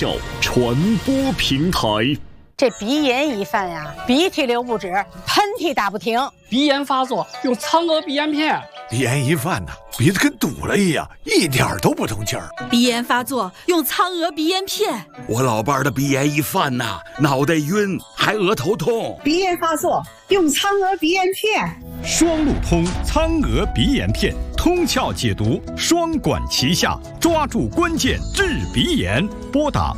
效传播平台。 这鼻炎一犯呀，鼻涕流不止，喷嚏打不停。 鼻炎发作用苍娥鼻炎片。 鼻炎一犯呢，鼻子跟堵了一样，一点都不通气儿。 鼻炎发作用苍娥鼻炎片。 我老伴儿的鼻炎一犯呐，脑袋晕，还额头痛。 鼻炎发作用苍娥鼻炎片。 双路通苍娥鼻炎片，通窍解毒，双管齐下，抓住关键治鼻炎。拨打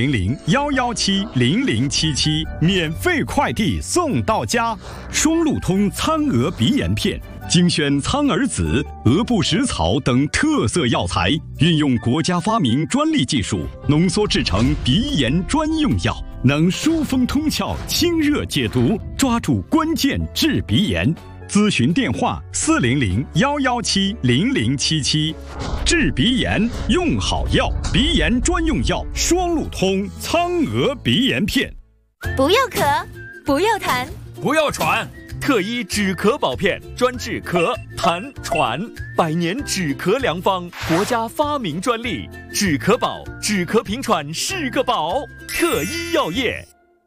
400-117-0077，免费快递送到家。双路通苍娥鼻炎片，精选苍耳子、鹅不食草等特色药材，运用国家发明专利技术，浓缩制成鼻炎专用药，能疏风通窍、清热解毒，抓住关键治鼻炎。咨询电话400-117-0077，治鼻炎用好药，鼻炎专用药双路通苍娥鼻炎片。 不要咳，不要痰， 不要喘，特医止咳宝片，专治咳、痰、喘，100年止咳良方，国家发明专利，止咳宝，止咳平喘是个宝。特医药业。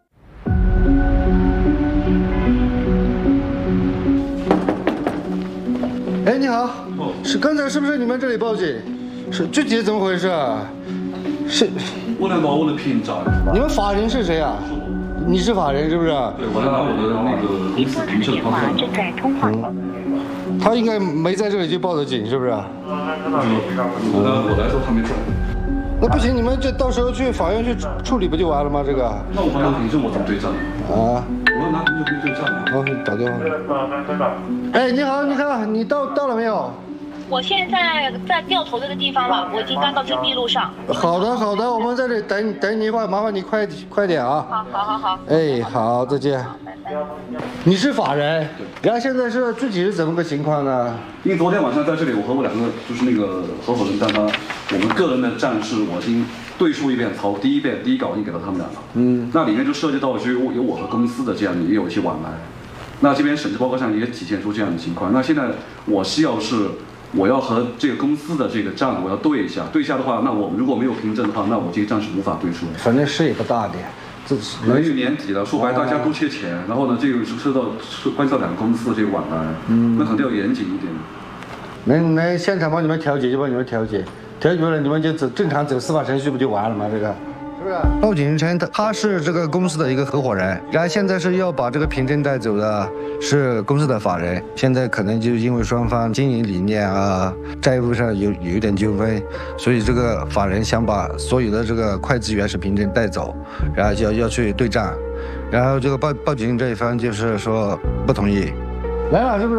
哎，你好，是刚才是不是你们这里报警？是具体怎么回事啊？是， 我来拿我的凭证。 你们法人是谁啊？你是法人是不是？ 对，我来拿我的那个公司凭证。 正在通话。 他应该没在这里就报的警是不是？ 我来的时候他没在。 那不行，你们就到时候去法院去处理不就完了吗？这个？ 那我拿凭证我怎么对账？ 啊？ 我拿凭证可以对账。 好，打电话。哎，你好，你看你到了没有？ 我现在在掉头这个地方了，我已经刚到金碧路上。 好的，我们在这里等你一会儿，麻烦你快点啊。 好。 哎，好，再见。你是法人，然后现在是具体是怎么个情况呢？ 因为昨天晚上在这里，我和我2个就是那个合伙人，我们个人的账是我已经对述一遍，第一稿已经给到他们俩了。那里面就涉及到有我和公司的这样也有一些往来。那这边审计报告上也体现出这样的情况。那现在我需要是我要和这个公司的这个账我要对一下的话，那我如果没有凭证的话，那我这个账是无法对出的。 反正事也不大点。 因为年底了，说白大家都缺钱，然后呢，这个关系到2个公司的这个往来，那肯定要严谨一点。 那现场帮你们调解就帮你们调解了，你们就正常走司法程序不就完了吗？这个是不是？报警人称他是这个公司的一个合伙人，然后现在是要把这个凭证带走的是公司的法人，现在可能就因为双方经营理念啊、债务上有一点纠纷，所以这个法人想把所有的这个会计原始凭证带走，然后要去对账，然后这个报警这一方就是说不同意。来了是不是？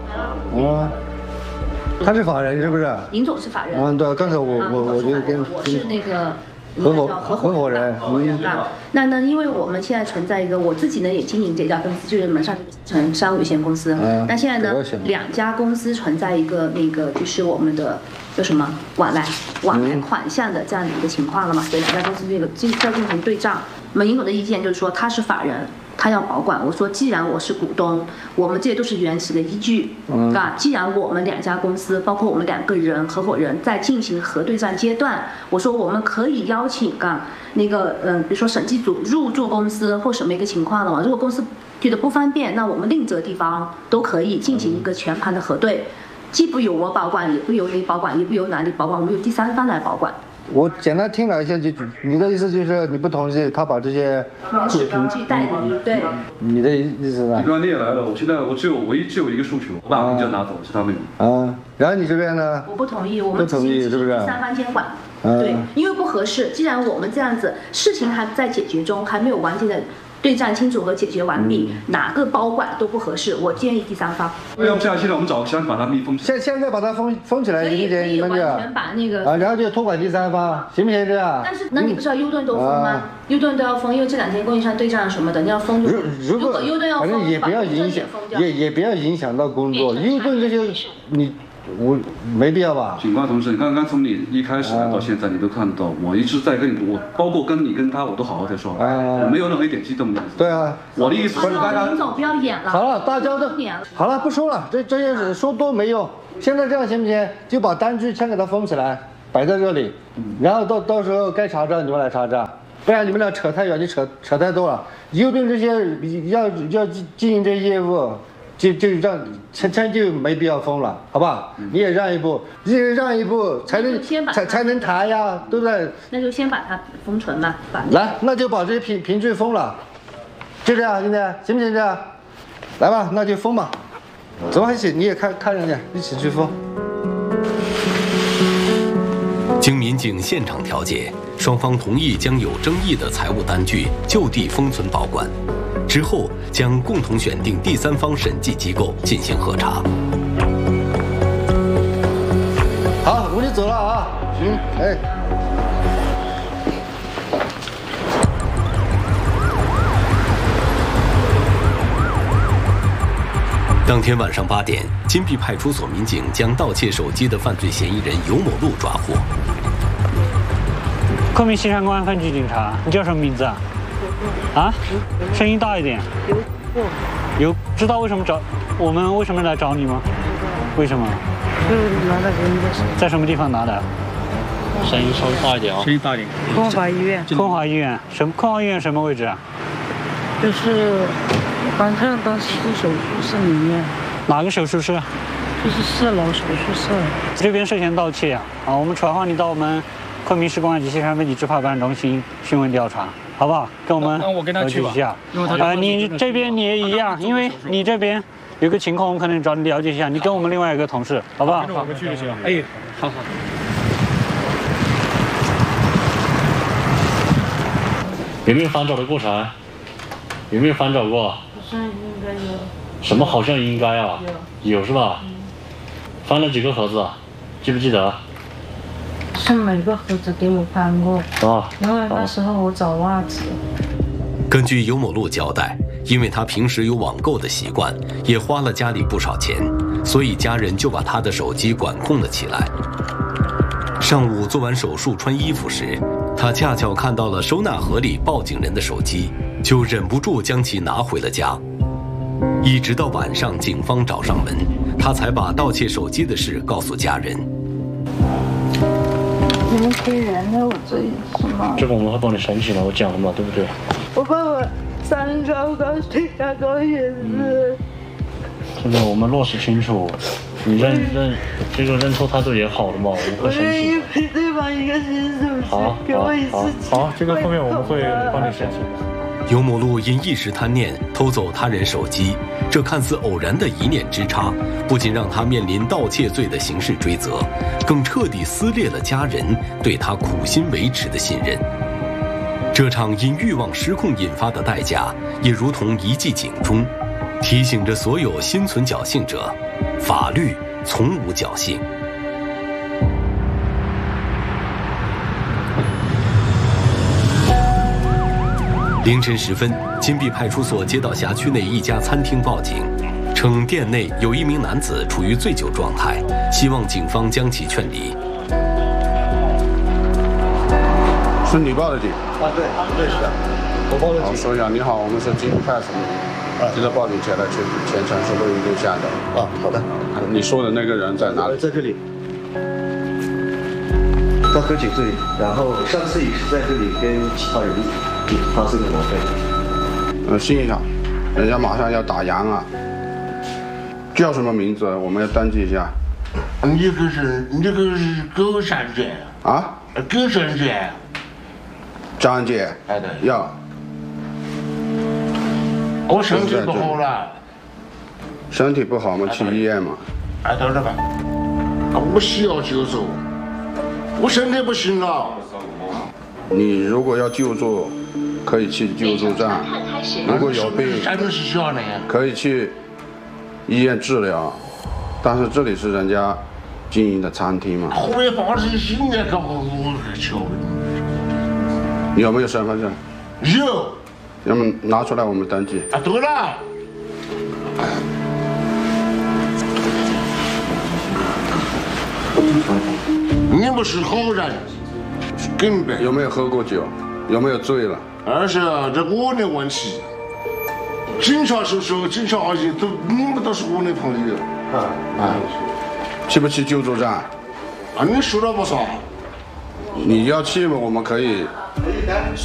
他是法人是不是？ 林总是法人。 对，刚才我就跟我是那个合伙人。 那因为我们现在存在一个，我自己呢也经营这家公司，就是门上城商务有限公司。那现在呢，2家公司存在一个那个就是我们的叫什么往来款项的这样的一个情况了嘛？所以2家公司这个在进行对账。那么林总的意见就是说他是法人。他要保管，我说既然我是股东，我们这些都是原始的依据，既然我们2家公司，包括我们2个人合伙人在进行核对账阶段，我说我们可以邀请那个比如说审计组入驻公司或什么一个情况的话，如果公司觉得不方便，那我们另择地方都可以进行一个全盘的核对，既不由我保管，也不由你保管，也不由哪里保管，我们由第三方来保管。 我简单听了一下，你的意思就是你不同意他把这些原始凭据带离，对。 你的意思呢？ 你刚你也来了，我现在唯一只有一个诉求，我把凭证拿走，其他没有。 然后你这边呢？ 我不同意，我们不同意是不是？第三方监管，对，因为不合适。既然我们这样子，事情还在解决中，还没有完全的对账清楚和解决完毕，哪个保管都不合适。我建议第三方。 要不这样，现在我们找个箱把它密封。 现在把它封起来，行不行？你们就完全把那个然后就托管第三方，行不行这样？ 但是那你不知道优盾都封吗？优盾都要封，因为这2天供应商对账什么的，你要封。如果优盾要封， 反正也不要影响，也不要影响到工作。优盾这些我没必要吧？ 警官同志，刚刚从你一开始到现在，你都看到我一直在跟你，我包括跟你跟他，我都好好在说话，我没有任何一点激动的意思。 对啊， 我的意思是大家。 林总不要演了。 好了，大家都好了，不说了，这些事说多没用。现在这样行不行？就把单据先给他封起来， 摆在这里，然后到时候该查账你们来查账，不然你们俩扯太远，你扯太多了。以后对这些要经营这些业务，就让钱就没必要封了，好吧？你也让一步，才能谈呀，对不对？ 那就先把它封存吧， 来，那就把这些凭据封了，就这样，兄弟，行不行？这样，来吧，那就封吧。走吧，一起，你也看人家，一起去封。 经民警现场调解，双方同意将有争议的财务单据就地封存保管，之后将共同选定第三方审计机构进行核查。 好，我就走了啊。哎。 当天晚上8点，金碧派出所民警将盗窃手机的犯罪嫌疑人尤某路抓获。 昆明西山公安分局警察，你叫什么名字啊？啊？声音大一点。有知道为什么我们为什么来找你吗？为什么？ 拿的人的。 在什么地方拿的？ 声音稍微大一点啊。 声音大一点。 昆华医院。 昆华医院昆华医院什么位置啊？ 就是反正当时手术室里面。 哪个手术室？ 就是4楼手术室。 这边涉嫌盗窃啊！我们传唤你到我们昆明市公安局西山分局执法办中心讯问调查，好不好？跟我们核实一下。你这边你也一样，因为你这边有个情况，我们可能找你了解一下。你跟我们另外一个同事，好不好？ 跟着我们去就行。哎，好。 有没有翻找的过程？有没有翻找过？ 好像应该有。 什么好像应该啊？有是吧？翻了几个盒子啊？记不记得？ 是每个盒子给我翻过。因为那时候我找袜子。 根据尤某路交代，因为他平时有网购的习惯，也花了家里不少钱，所以家人就把他的手机管控了起来。上午做完手术穿衣服时，他恰巧看到了收纳盒里报警人的手机，就忍不住将其拿回了家。一直到晚上警方找上门，他才把盗窃手机的事告诉家人。 你们可以原谅我这一次吗？ 这个我们会帮你申请的，我讲了嘛，对不对？ 我爸爸3高高血压高也是。 这个我们落实清楚，你认错态度也好的嘛，我们会申请。我愿意赔对方一个新手机，给我一次机会。 好，这个后面我们会帮你申请。 尤某路因一时贪念偷走他人手机，这看似偶然的一念之差，不仅让他面临盗窃罪的刑事追责，更彻底撕裂了家人对他苦心维持的信任。这场因欲望失控引发的代价，也如同一记警钟，提醒着所有心存侥幸者，法律从无侥幸。凌晨时分，金碧派出所接到辖区内一家餐厅报警，称店内有一名男子处于醉酒状态，希望警方将其劝离。 是你报的警？ 对，是的，我报的警。 好，说一下，你好，我们是金碧派出所，接到报警前来全程是录音录像的。 好的。 你说的那个人在哪里？ 在这里。他喝酒醉，然后上次也是在这里跟其他人发生的矛盾。 信一下，人家马上要打烊了。叫什么名字？我们要登记一下。 你这个是狗山姐啊？ 狗山姐。 张姐。 哎对。 要。 我身体不好了。 身体不好嘛，去医院嘛。 哎，等着吧。我需要救助。我身体不行了。 你如果要救助，可以去救助站；如果有病，可以去医院治疗。但是这里是人家经营的餐厅嘛。 后面发生新的搞我求你有没有身份证？ 有。 要么拿出来我们登记。 啊，对了。你不是好人，根本有没有喝过酒？有没有醉了？ 而且这我的问题，警察叔叔、警察阿姨都，你们都是我的朋友。 去不去救助站？ 啊，你说的不错。 你要去嘛，我们可以